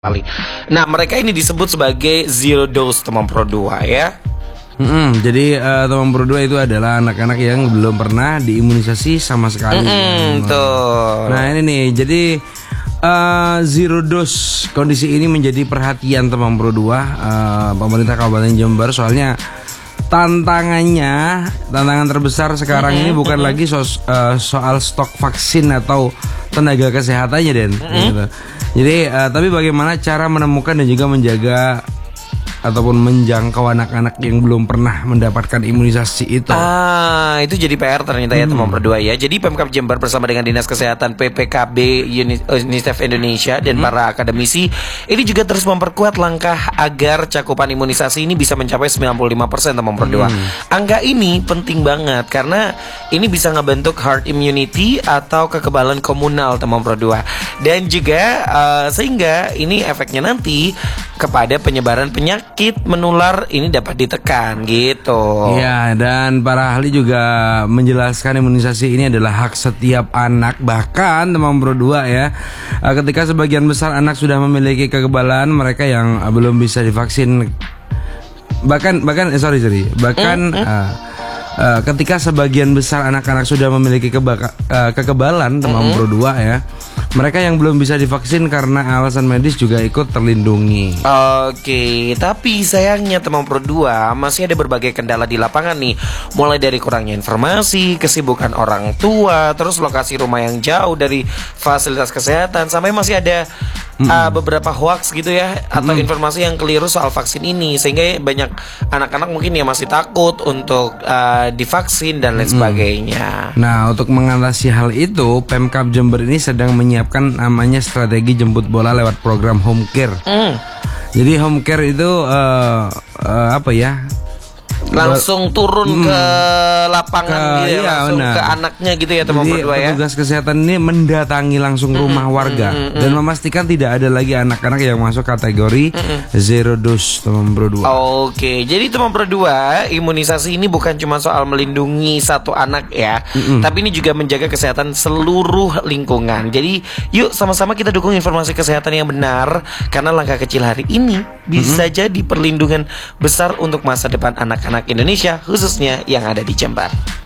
kali. Nah, mereka ini disebut sebagai zero dose teman Pro 2 ya. Jadi teman Pro 2 itu adalah anak-anak yang belum pernah diimunisasi sama sekali. Tuh. Nah ini nih, jadi zero dose kondisi ini menjadi perhatian teman Pro 2 pemerintah Kabupaten Jember. Soalnya tantangan terbesar sekarang ini bukan lagi soal stok vaksin atau tenaga kesehatannya, Den. Gitu. Jadi tapi bagaimana cara menemukan dan juga menjaga ataupun menjangkau anak-anak yang belum pernah mendapatkan imunisasi itu. Itu jadi PR ternyata ya teman Pro 2 ya. Jadi Pemkab Jember bersama dengan Dinas Kesehatan PPKB UNICEF Indonesia dan para akademisi ini juga terus memperkuat langkah agar cakupan imunisasi ini bisa mencapai 95% teman Pro 2. Angka ini penting banget karena ini bisa ngebentuk herd immunity atau kekebalan komunal teman Pro 2. Dan juga sehingga ini efeknya nanti kepada penyebaran penyakit menular ini dapat ditekan gitu. Iya, dan para ahli juga menjelaskan imunisasi ini adalah hak setiap anak. Bahkan teman Pro 2 ya, ketika sebagian besar anak sudah memiliki kekebalan, mereka yang belum bisa divaksin ketika sebagian besar anak-anak sudah memiliki kekebalan teman Pro 2 ya, mereka yang belum bisa divaksin karena alasan medis juga ikut terlindungi. Oke, tapi sayangnya teman Pro 2 masih ada berbagai kendala di lapangan nih. Mulai dari kurangnya informasi, kesibukan orang tua, terus lokasi rumah yang jauh dari fasilitas kesehatan, sampai masih ada beberapa hoax gitu ya, atau informasi yang keliru soal vaksin ini. Sehingga banyak anak-anak mungkin yang masih takut untuk divaksin dan lain sebagainya. Nah, untuk mengatasi hal itu, Pemkab Jember ini sedang menyiapkan namanya strategi jemput bola lewat program home care. Jadi home care itu langsung turun ke lapangan gitu ya, langsung ke anaknya gitu ya teman Pro 2 ya. Petugas kesehatan ini mendatangi langsung rumah warga dan memastikan tidak ada lagi anak-anak yang masuk kategori zero dose teman Pro 2. Oke, jadi teman Pro 2, imunisasi ini bukan cuma soal melindungi satu anak ya, tapi ini juga menjaga kesehatan seluruh lingkungan. Jadi yuk sama-sama kita dukung informasi kesehatan yang benar, karena langkah kecil hari ini bisa jadi perlindungan besar untuk masa depan anak-anak Indonesia, khususnya yang ada di Jember.